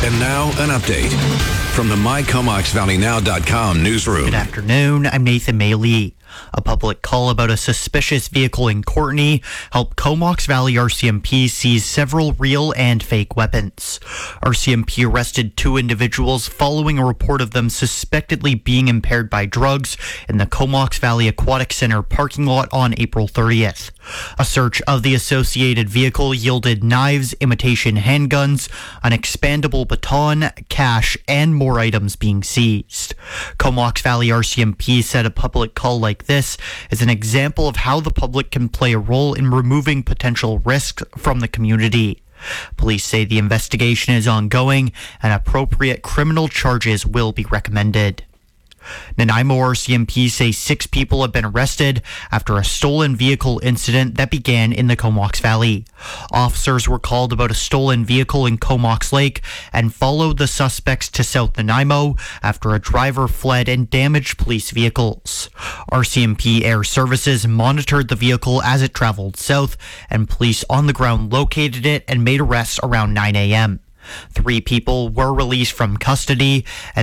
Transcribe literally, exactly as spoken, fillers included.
And now, an update from the my comox valley now dot com newsroom. Good afternoon. I'm Nathan Mailey. A public call about a suspicious vehicle in Courtenay helped Comox Valley R C M P seize several real and fake weapons. R C M P arrested two individuals following a report of them suspectedly being impaired by drugs in the Comox Valley Aquatic Center parking lot on April thirtieth. A search of the associated vehicle yielded knives, imitation handguns, an expandable baton, cash, and more items being seized. Comox Valley R C M P said a public call like this is an example of how the public can play a role in removing potential risks from the community. Police say the investigation is ongoing and appropriate criminal charges will be recommended. Nanaimo R C M P say six people have been arrested after a stolen vehicle incident that began in the Comox Valley. Officers were called about a stolen vehicle in Comox Lake and followed the suspects to South Nanaimo after a driver fled and damaged police vehicles. R C M P Air Services monitored the vehicle as it traveled south, and police on the ground located it and made arrests around nine a.m. Three people were released from custody, and